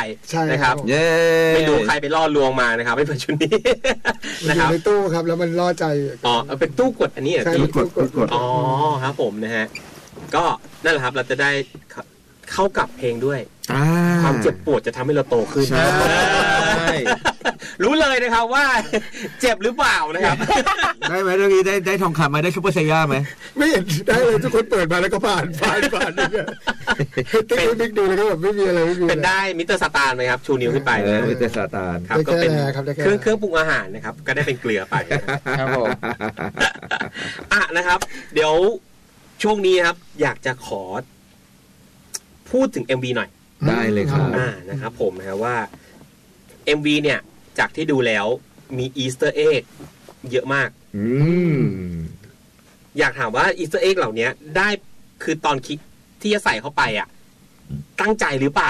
นะครับไม่รู้ใครไปล่อลวงมานะครับไม่เป็นชุดนี้นะครับในตู้ครับแล้วมันล่อใจอ๋อเป็นตู้กดอันนี้เหรอพี่กดอ๋อครับผมนะฮะก็นั่นแหละครับเราจะได้เข้ากับเพลงด้วยความเจ็บปวดจะทำให้เราโตขึ้นรู้เลยนะครับว่าเจ็บหรือเปล่านะครับได้ไหมเรื่องนี้ได้ทองคำไหมได้ซุปเปอร์ไซย่าไหมไม่เห็นได้เลยทุกคนเปิดมาแล้วก็ผ่านเนี่ยติ๊กบิ๊กดูแล้วก็แบบไม่มีอะไรไม่มีเป็นได้มิสเตอร์ซาตานไหมครับชูนิ้วขึ้นไปนะมิสเตอร์ซาตานครับก็เป็นเครื่องปรุงอาหารนะครับก็ได้เป็นเกลือไปครับผมนะครับเดี๋ยวช่วงนี้ครับอยากจะขอพูดถึง MV หน่อยได้เลยครับนะครับผมนะว่า MV เนี่ยจากที่ดูแล้วมีอีสเตอร์เอ็กเยอะมากอยากถามว่าอีสเตอร์เอ็กเหล่านี้ได้คือตอนคิดที่จะใส่เข้าไปตั้งใจหรือเปล่า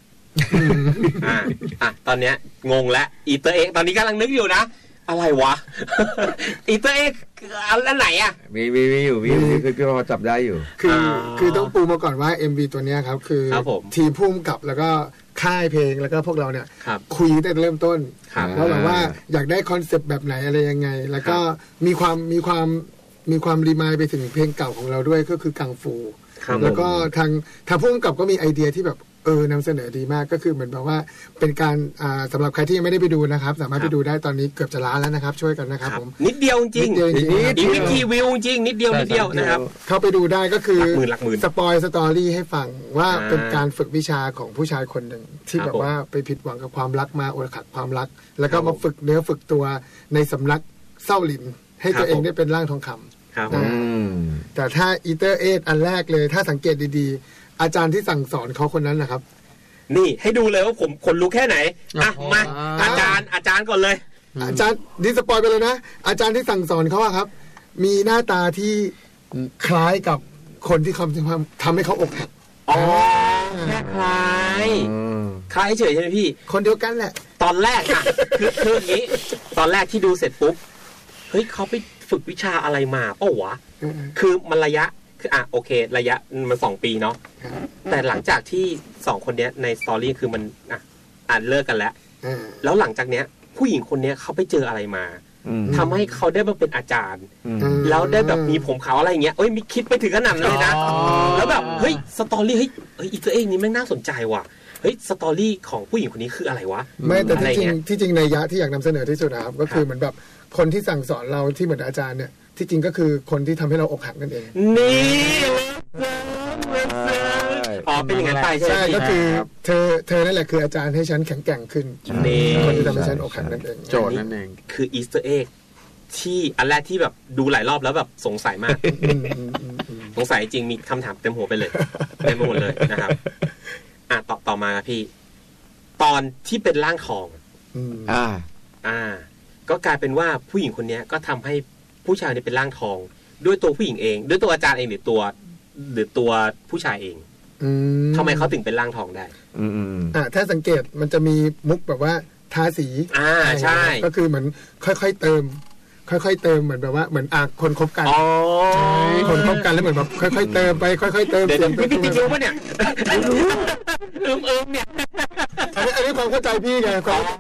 ตอนเนี้ยงงแล้วอีสเตอร์เอ็กตอนนี้กำลังนึกอยู่นะอะไรวะอีสเตอร์เอ็กอันไหนมีอยู่คือพอจับได้อยู่คือต้องปูมาก่อนว่า MV ตัวเนี้ยครับคือทีมพุ่มกับแล้วก็ค่ายเพลงแล้วก็พวกเราเนี่ยคุยตั้งแต่เริ่มต้นแล้วแบบว่าอยากได้คอนเซปต์แบบไหนอะไรยังไงแล้วก็มีความรีมายไปถึงเพลงเก่าของเราด้วยก็คือกังฟูแล้วก็ทางพุ่มกับก็มีไอเดียที่แบบนำเสนอดีมากก็คือเหมือนแบบว่าเป็นการสำหรับใครที่ยังไม่ได้ไปดูนะครับสามารถไปดูได้ตอนนี้เกือบจะล้านแล้วนะครับช่วยกันนะครับผมนิดเดียวจริงอีกไม่กี่วิวจริงนิดเดียวนะครับเข้าไปดูได้ก็คือสปอยสตอรี่ให้ฟังว่าเป็นการฝึกวิชาของผู้ชายคนหนึ่งที่แบบว่าไปผิดหวังกับความรักมาอกหักความรักแล้วก็มาฝึกเนื้อฝึกตัวในสำนักเศร้าหลินให้ตัวเองได้เป็นร่างทองคำแต่ถ้าอีเตอร์เอทอันแรกเลยถ้าสังเกตดีๆอาจารย์ที่สั่งสอนเขาคนนั้นนะครับนี่ให้ดูเลยว่าผมคนรู้แค่ไหนมาอาจารย์ก่อนเลยอาจารย์ดิสปอยไปเลยนะอาจารย์ที่สั่งสอนเขาครับมีหน้าตาที่คล้ายกับคนที่ทำให้เขาอกหักแค่คล้ายเฉยใช่ไหมพี่คนเดียวกันแหละตอนแรกคืออย่างนี้ตอนแรกที่ดูเสร็จปุ๊บเฮ้ยเขาไปฝึกวิชาอะไรมาเปล่าวะคือมันระยะคือโอเคระยะมัน2 ปีเนาะแต่หลังจากที่2คนนี้ในสตอรี่คือมันเลิกกันแล้วหลังจากเนี้ยผู้หญิงคนนี้เขาไปเจออะไรมาทำให้เขาได้มาเป็นอาจารย์แล้วได้แบบมีผมขาวอะไรอย่างเงี้ยมีคิดไปถึงขนาดนั้นเลยนะแล้วแบบเฮ้ยสตอรี่เฮ้ยอีกตัวเองนี่แม่งน่าสนใจว่ะเฮ้ยสตอรี่ของผู้หญิงคนนี้คืออะไรวะไม่แต่ที่จริงในยะที่อยากนำเสนอที่สุดนะครับก็คือเหมือนแบบคนที่สั่งสอนเราที่เหมือนอาจารย์เนี่ยที่จริงก็คือคนที่ทำให้เราอกหักนั่นเองนี่เป็นอย่างนั้นไปใช่ก็คือเธอนั่นแหละคืออาจารย์ให้ฉันแข็งแกร่งขึ้นคนที่ทำให้ฉันอกหักนั่นเองโจทย์นั่นเองคืออีสเตอร์เอ็กที่อันแรกที่แบบดูหลายรอบแล้วแบบสงสัยมากสงสัยจริงมีคำถามเต็มหัวไปเลยเต็มหมดเลยนะครับต่อมาครับพี่ตอนที่เป็นร่างทองก็กลายเป็นว่าผู้หญิงคนนี้ก็ทำให้ผู้ชายนี่เป็นร่างทองด้วยตัวผู้หญิงเองด้วยตัวอาจารย์เองหรือตัวผู้ชายเองทำไมเขาถึงเป็นร่างทองได้ถ้าสังเกตมันจะมีมุกแบบว่าทาสีใช่ก็คือเหมือนค่อยๆเติมเหมือนแบบว่าเหมือนคนคบกันคนคบกันแล้วเหมือนแบบค่อยๆเติมไปค่อยๆเติมเสียงไปพี่ติ๊กรู้ป่ะเนี่ยเนี่ยอันนี้ความเข้าใจพี่ไง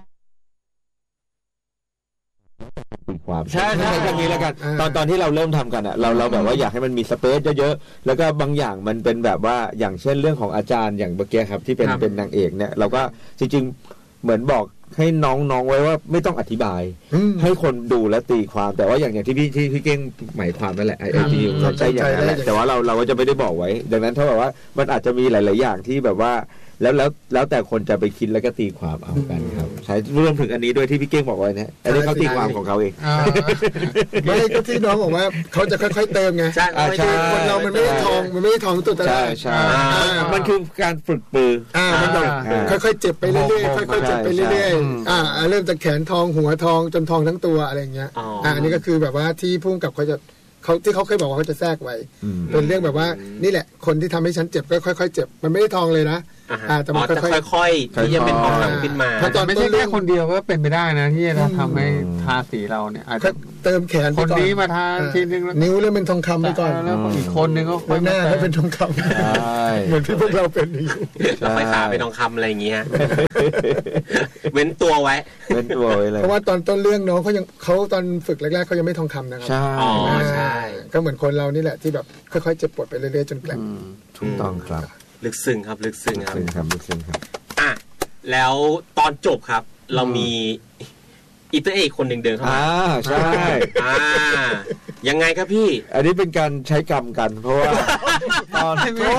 ความใช่อย่างนี้แล้วกันตอนที่เราเริ่มทำกันเราแบบว่าอยากให้มันมีสเปซเยอะๆแล้วก็บางอย่างมันเป็นแบบว่าอย่างเช่นเรื่องของอาจารย์อย่างเมื่อกี้ครับที่เป็นนางเอกเนี่ยเราก็จริงๆเหมือนบอกให้น้องๆไว้ว่าไม่ต้องอธิบายให้คนดูและตีความแต่ว่าอย่างที่พี่เก้งหมายความนั่นแหละไอ้ที่เข้าใจอย่างนั้นแหละแต่ว่าเราก็จะไม่ได้บอกไว้ดังนั้นถ้าแบบว่ามันอาจจะมีหลายๆอย่างที่แบบว่าแล้วแต่คนจะไปคิดแล้วก็ตีความเอากันครับใช้รวมถึงอันนี้ด้วยที่พี่เก้งบอกไว้นะอันนี้เขาตีความของเขาเองไม่ก็ที่น้องบอกว่าเขาจะค่อยๆเติมไงใช่คนเรามันไม่ได้ทองตัวแต่ใช่มันคือการฝึกปือมันต้องค่อยๆเจ็บไปเรื่อยๆค่อยๆเจ็บไปเรื่อยๆเริ่มจากแขนทองหัวทองจนทองทั้งตัวอะไรอย่างเงี้ยอันนี้ก็คือแบบว่าที่พุ่งกับเขาที่เขาเคยบอกว่าเขาจะแทรกไว้เป็นเรื่องแบบว่านี่แหละคนที่ทำให้ฉันเจ็บก็ค่อยๆเจ็บมันไม่ได้ทองเลยนะแต่มันค่อยๆที่จะเป็นทองขึ้นมาตอนไม่ใช่แค่คนเดียวก็เป็นไปได้นะที่จะทำให้ทาสีเราเนี่ยอาจจะเติมแขนคนนี้มาทานทีนึงนิ้วเริ่มเป็นทองคำไปก่อนแล้วอีกคนนึงก็หน้าแล้วเป็นทองคำเหมือนที่พวกเราเป็นอยู่แล้วค่อยขาเป็นทองคำอะไรอย่างเงี้ยเว้นตัวไว้เพราะว่าตอนต้นเรื่องน้องเขาตอนฝึกแรกๆเขายังไม่ทองคำนะครับใช่ก็เหมือนคนเรานี่แหละที่แบบค่อยๆเจ็บปวดไปเรื่อยๆจนแกร่งถูกต้องครับลึกซึ้งครับลึกซึ้งครับอ่ะแล้วตอนจบครับเรามีอีเตอร์เอกคนหนึ่งเดินเข้ามาใช่ยังไงครับพี่อันนี้เป็นการใช้กรรมกันเพราะว่าตอน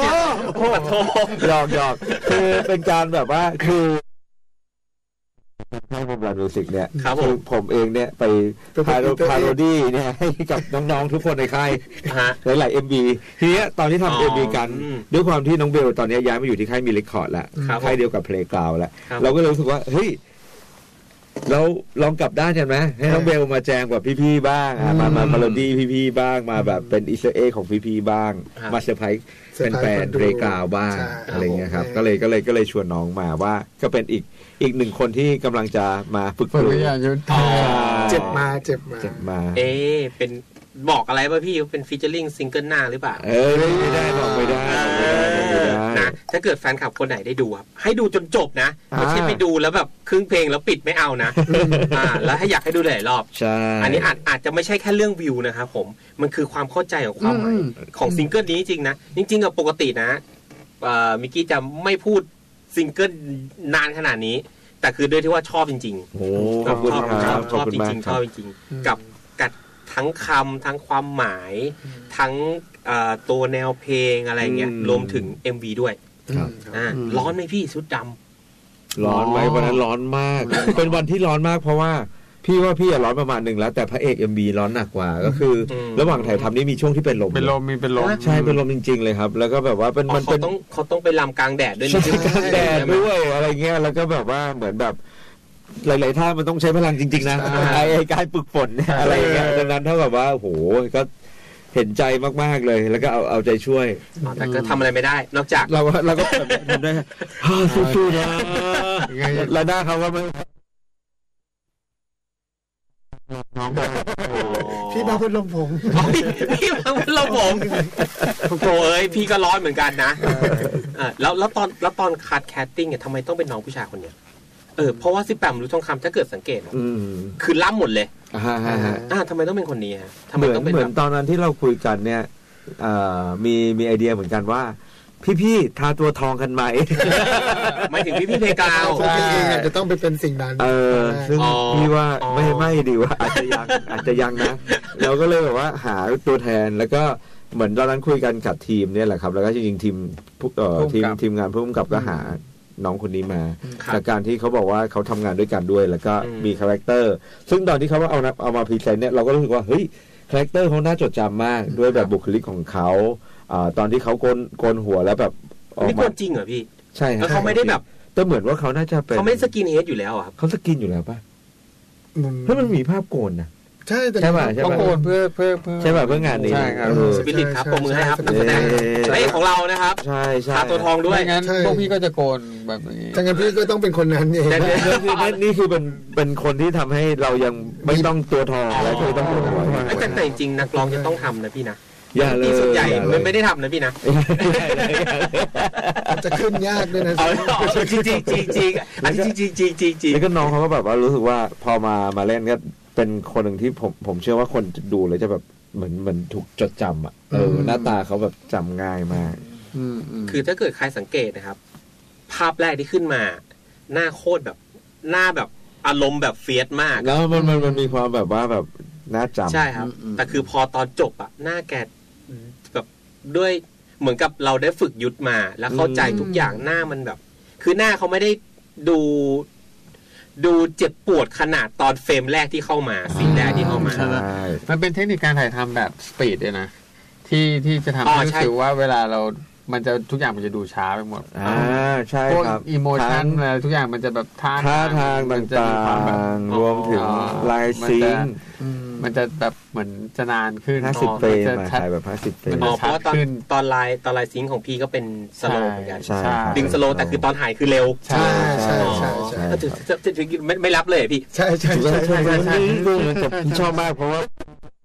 หยอกคือเป็นการแบบว่าคือให้ผมรันมิวสิกเนี่ยคือผมเองเนี่ยไปพาโรดี้เนี่ยให้กับน้องๆทุกคนในค่ายหลายๆ MV ทีนี้ตอนที่ทำ MV กันด้วยความที่น้องเบลตอนนี้ย้ายมาอยู่ที่ค่ายมีเรคคอร์ดแล้วค่ายเดียวกับ Playground แล้วเราก็เลยรู้สึกว่าเฮ้ยเราลองกลับด้านกันไหมให้น้องเบลมาแจงกับพี่ๆบ้างมาพาโรดี้พี่ๆบ้างมาแบบเป็นอีสเตอร์เอ็กของพี่ๆบ้างมาเซอร์ไพรส์เป็นแฟนเพลงกราวบ้างอะไรเงี้ยครับก็เลยชวนน้องมาว่าก็เป็นอีกหนึ่งคนที่กำลังจะมาฝึกปรือเจ็บมาเป็นบอกอะไรป่ะพี่เป็นฟีเจอริ่งซิงเกิลหน้าหรือเปล่าไม่ได้บอกไม่ได้นะถ้าเกิดแฟนคลับคนไหนได้ดูครับให้ดูจนจบนะไม่ใช่ไปดูแล้วแบบครึ่งเพลงแล้วปิดไม่เอานะแล้วให้อยากให้ดูหลายรอบอันนี้อาจจะไม่ใช่แค่เรื่องวิวนะครับผมมันคือความเข้าใจของความหมายของซิงเกิลนี้จริงๆนะจริงๆกับปกตินะมิกกี้จะไม่พูดซิงเกิลนานขนาดนี้แต่คือด้วยที่ว่าชอบจริงๆชอบจริงๆชอบจริงๆกับทั้งคำทั้งความหมายทั้งตัวแนวเพลงอะไรเงี้ยรวมถึง MV ด้วยร้อนไหมพี่ชุดดำร้อนไหมวันนั้นร้อนมาก เป็นวันที่ร้อนมากเพราะว่าพี่ร้อนประมาณนึงแล้วแต่พระเอก MV ร้อนหนักกว่าก็คือระหว่างถ่ายทำนี่มีช่วงที่เป็นลมใช่เป็นลมจริงๆเลยครับแล้วก็แบบว่ามันเป็นเขาต้องไปลำกลางแดดด้วยนะกลางแดดด้วยอะไรเงี้ยแล้วก็แบบว่าเหมือนแบบหลายๆท่ามันต้องใช้พลังจริงๆนะไอ้การฝึกฝนเนี่ยอะไรอย่างเงี้ยดังนั้นเท่ากับว่าโหก็เห็นใจมากๆเลยแล้วก็เอาใจช่วยแต่ก็ทำอะไรไม่ได้นอกจากเราก็ทำได้สู้ๆนะแล้วหน้าเขาก็ไม่น้องพี่มาพูดลมผมพี่มาพูดลมผมโถ่เอ้ยพี่ก็ร้อนเหมือนกันนะแล้วตอนคัดแคสติ้งเนี่ยทำไมต้องเป็นน้องผู้ชายคนเนี้ยเพราะว่า18รู้ทองคำถ้าเกิดสังเกตคือล่ำหมดเลยทำไมต้องเป็นคนนี้ฮะทำไมต้องเป็นเหมือนตอนนั้นที่เราคุยกันเนี่ยมีไอเดียเหมือนกันว่าพี่ๆทาตัวทองกันไหมไม่ถึงพี่เพกาวพี่เองจะต้องไปเป็นสิ่งนั้นซึ่งพี่ว่าไม่ดีว่าอาจจะยังนะเราก็เลยแบบว่าหาตัวแทนแล้วก็เหมือนตอนนั้นคุยกันกับทีมเนี่ยแหละครับแล้วก็จริงๆทีมงานผู้กำกับก็หาน้องคนนี้มาจากการที่เขาบอกว่าเขาทำงานด้วยกันด้วยแล้วก็มีคาแรคเตอร์ซึ่งตอนที่เขาว่าเอามาพรีเซนต์เนี่ยเราก็รู้สึกว่าเฮ้ยคาแรคเตอร์เขาน่าจดจำมากด้วยแบบบุคลิกของเขาตอนที่เขาโกนหัวแล้วแบบนี่โกนจริงเหรอพี่ใช่แล้วเขาไม่ได้แบบแต่เหมือนว่าเขาน่าจะเป็นเขาไม่สกินเฮดอยู่แล้วครับเขาสกินอยู่แล้วป่ะเพราะมันมีภาพโกนนะใช่ป่ะเขาโกนเพื่อใช่ป่ะเพื่องานนี้ใช่ครับสปิริตครับปรบมือให้ครับนักแสดงไอ้ของเรานะครับใช่ทาตัวทองด้วยงั้นพวกพี่ก็จะโกนแบบนี้ถ้างั้นพี่ก็ต้องเป็นคนนั้นเองนี่คือเป็นคนที่ทำให้เรายังไม่ต้องตัวทองและเคยต้องตัวทองแต่จริงๆนักร้องจะต้องทำนะพี่นะอย่าเลยส่วนใหญ่ไม่ได้ทำนะพี่นะจะขึ้นยากด้วยนะจริงอันนี้จริงแล้วก็น้องเขาก็แบบว่ารู้สึกว่าพอมาเล่นก็เป็นคนหนึ่งที่ผมเชื่อว่าคนดูเลยจะแบบเหมือนถูกจดจำอ่ะหน้าตาเขาแบบจำง่ายมากคือถ้าเกิดใครสังเกตนะครับภาพแรกที่ขึ้นมาหน้าโคตรแบบหน้าแบบอารมณ์แบบเฟียสมากแล้วมันมีความแบบว่าแบบน่าจำใช่ครับแต่คือพอตอนจบอ่ะหน้าแกแบบด้วยเหมือนกับเราได้ฝึกยุทธมาแล้วเข้าใจทุกอย่างหน้ามันแบบคือหน้าเขาไม่ได้ดูเจ็บปวดขนาดตอนเฟรมแรกที่เข้ามาซีนแรกที่เข้ามามันเป็นเทคนิคการถ่ายทำแบบสปีดด้วยนะที่จะทำให้รู้สึกว่าเวลามันจะทุกอย่างมันจะดูช้าไปหมดใช่ครับพวกอิโมชันอะไรทุกอย่างมันจะแบบท่าทางต่างๆรวมถึงลายซิงมันจะแบบเหมือนจะนานขึ้น 50 เฟรมมาถ่ายแบบ50 เฟรมเพราะว่าตอนไลน์ซิงค์ของพี่ก็เป็นสโลว์เหมือนกันดึงสโลว์แต่คือตอนถ่ายคือเร็วใช่ไม่รับเลยพี่ใช่ชอบมากเพราะว่า